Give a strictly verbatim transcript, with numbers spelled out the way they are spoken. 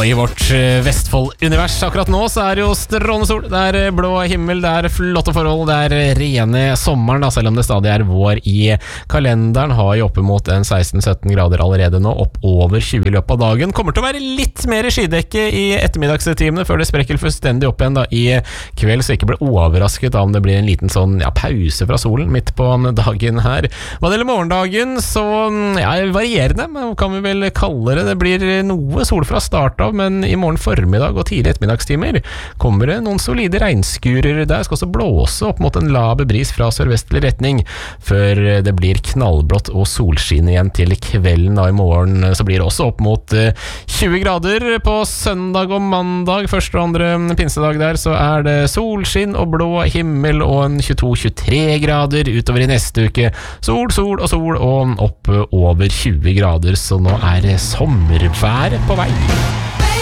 i vårt Vestfold-univers akkurat nå så er det jo strålende sol, det er blå himmel, det er flotte forhold, det er rene sommeren da, selv om det stadig er vår i kalenderen. Har jo opp mot en seksten til sytten grader allerede nå, opp over tjue i løpet av dagen. Kommer til å være litt mer skydekke i ettermiddagstimene før det sprekker fullstendig opp igjen da i kveld, så ikke bli overrasket om det blir en liten sånn ja, pause fra solen midt på dagen her. Hva det gjelder morgendagen, så ja, varierende, men kan vi vel kalle det. Det blir noe sol fra start av, men i morgen formiddag og tidlig ettermiddagstimer kommer det noen solide regnskurer. Der skal også blåse opp mot en laber bris fra sørvestlig retning, før det blir knallblått og solskinn igjen til kvelden. Da i morgen så blir det også opp mot tjue grader. På søndag og mandag, første og andre pinsedag der, så er det solskinn og blå himmel og en tjueto til tjuetre grader. Utover i neste uke sol, sol og sol og opp over tjue grader, så nå er sommerværet på vei.